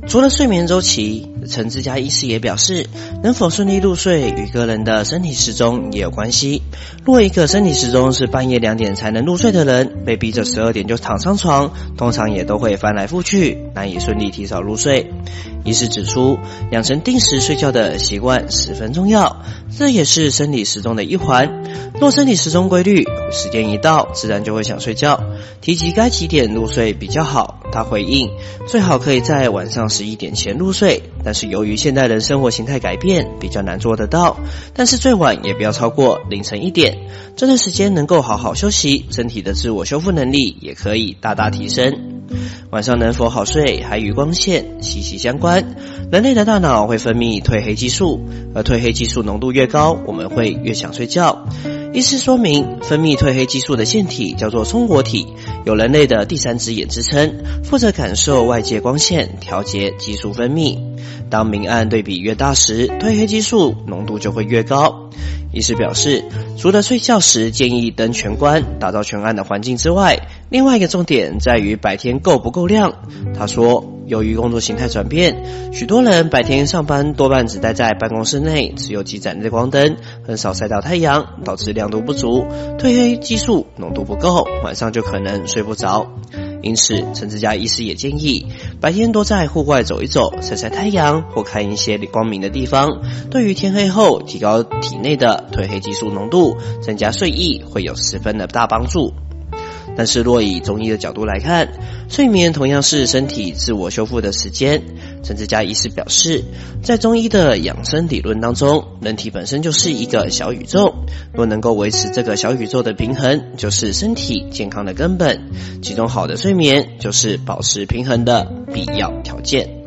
除了睡眠周期，陈志佳医师也表示，能否顺利入睡与个人的身体时钟也有关系。若一个身体时钟是半夜2点才能入睡的人，被逼着12点就躺上床，通常也都会翻来覆去，难以顺利提早入睡。医师指出，养成定时睡觉的习惯十分重要，这也是生理时钟的一环。若身体时钟规律，时间一到，自然就会想睡觉。提及该几点入睡比较好，他回应，最好可以在晚上11点前入睡，但是由于现代人生活形态改变，比较难做得到。但是最晚也不要超过凌晨1点，这段时间能够好好休息，身体的自我修复能力也可以大大提升。晚上能否好睡还与光线息息相关。人类的大脑会分泌褪黑激素，而褪黑激素浓度越高，我们会越想睡觉。医师说明，分泌褪黑激素的腺体叫做松果体，有人类的第三只眼之称，负责感受外界光线，调节激素分泌。当明暗对比越大时，褪黑激素浓度就会越高。医师表示，除了睡觉时建议灯全关，打造全暗的环境之外，另外一个重点在于白天够不够亮。他说，由于工作形态转变，许多人白天上班多半只待在办公室内，只有几盏日光灯，很少晒到太阳，导致亮度不足，褪黑激素浓度不够，晚上就可能睡不着。因此，陈志佳医师也建议，白天多在户外走一走，晒晒太阳，或看一些光明的地方，对于天黑后提高体内的褪黑激素浓度，增加睡意，会有十分的大帮助。但是若以中医的角度来看，睡眠同样是身体自我修复的时间。陈志佳医师表示，在中医的养生理论当中，人体本身就是一个小宇宙，若能够维持这个小宇宙的平衡，就是身体健康的根本。其中好的睡眠就是保持平衡的必要条件。